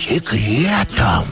секретом.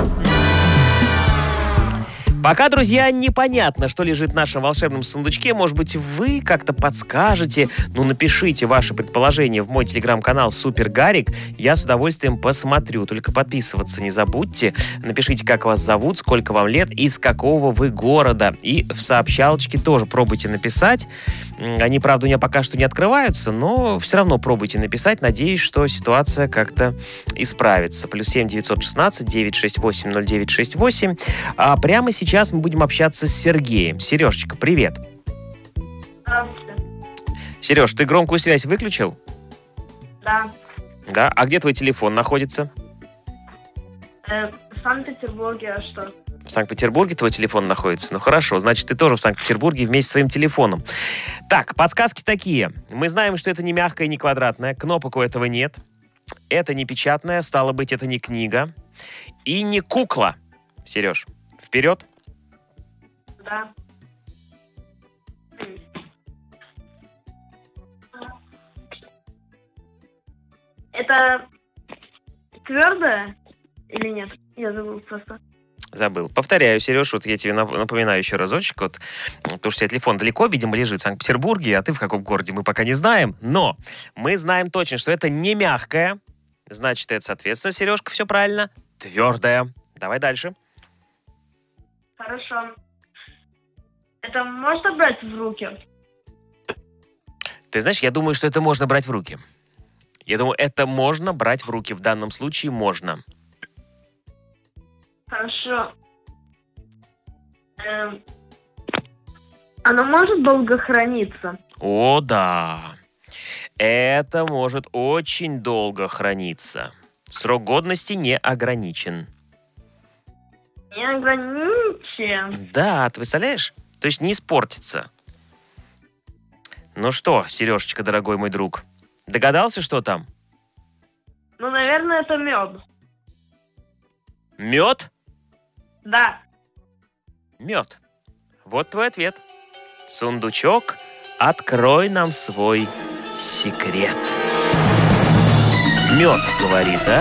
Пока, друзья, непонятно, что лежит в нашем волшебном сундучке. Может быть, вы как-то подскажете. Напишите ваши предположения в мой телеграм-канал Супер Гарик. Я с удовольствием посмотрю. Только подписываться не забудьте. Напишите, как вас зовут, сколько вам лет, из какого вы города. И в сообщалочке тоже пробуйте написать. Они, правда, у меня пока что не открываются, но все равно пробуйте написать. Надеюсь, что ситуация как-то исправится. +7 916 968 0968. А прямо сейчас мы будем общаться с Сергеем. Сережечка, привет. Здравствуйте. Сереж, ты громкую связь выключил? Да. Да? А где твой телефон находится? В Санкт-Петербурге, а что? В Санкт-Петербурге твой телефон находится? Ну хорошо, значит, ты тоже в Санкт-Петербурге вместе с своим телефоном. Так, подсказки такие. Мы знаем, что это не мягкое, не квадратное. Кнопок у этого нет. Это не печатное, стало быть, это не книга. И не кукла. Сереж, вперед. Да. Это твердое или нет? Я забыл просто. Забыл. Повторяю, Сереж, вот я тебе напоминаю еще разочек. Вот, потому что у тебя телефон далеко, видимо, лежит в Санкт-Петербурге, а ты в каком городе, мы пока не знаем. Но мы знаем точно, что это не мягкое. Значит, это, соответственно, Сережка, все правильно. Твердое. Давай дальше. Хорошо. Это можно брать в руки? Ты знаешь, я думаю, что это можно брать в руки. Я думаю, это можно брать в руки. В данном случае можно. Хорошо. Оно может долго храниться? О, да. Это может очень долго храниться. Срок годности не ограничен. Не ограничен. Да, ты представляешь? То есть не испортится. Ну что, Сережечка, дорогой мой друг, догадался, что там? Ну, наверное, это мед. Мед? Да. Мед. Вот твой ответ. Сундучок, открой нам свой секрет. Мед, говорит, а?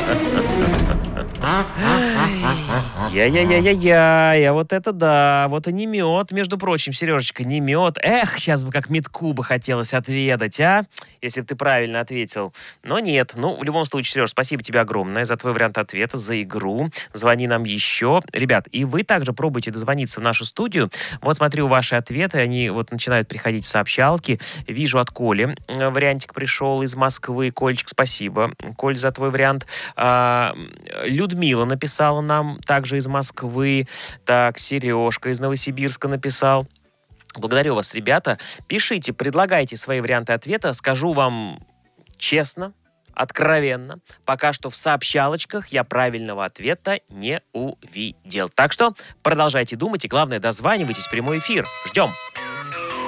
Я вот это да, вот и не мед, между прочим, Сережечка, не мед. Эх, сейчас бы как медку бы хотелось отведать, а? Если бы ты правильно ответил. Но нет, в любом случае, Сереж, спасибо тебе огромное за твой вариант ответа, за игру. Звони нам еще. Ребят, и вы также пробуйте дозвониться в нашу студию. Вот смотрю ваши ответы, они вот начинают приходить в сообщалки. Вижу от Коли вариантик пришел из Москвы. Кольчик, спасибо, Коль, за твой вариант. Людмила написала нам также из Москвы. Так, Сережка из Новосибирска написал. Благодарю вас, ребята. Пишите, предлагайте свои варианты ответа. Скажу вам честно, откровенно. Пока что в сообщалочках я правильного ответа не увидел. Так что продолжайте думать и, главное, дозванивайтесь в прямой эфир. Ждем.